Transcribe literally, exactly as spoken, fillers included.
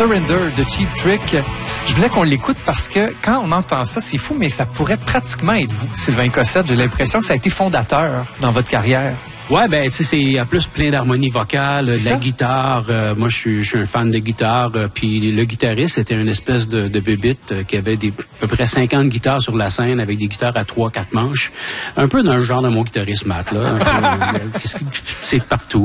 Surrender de Cheap Trick. Je voulais qu'on l'écoute parce que quand on entend ça, c'est fou, mais ça pourrait pratiquement être vous, Sylvain Cossette. J'ai l'impression que ça a été fondateur dans votre carrière. Ouais, ben, tu sais, c'est en plus plein d'harmonie vocale, de ça? la guitare. Euh, moi, je suis, je suis un fan de guitare. Euh, puis le guitariste, c'était une espèce de, de bébite euh, qui avait des, à peu près cinquante guitares sur la scène avec des guitares à trois, quatre manches. Un peu dans le genre de mon guitariste Matt, là. Un peu, euh, qu'est-ce que, c'est partout.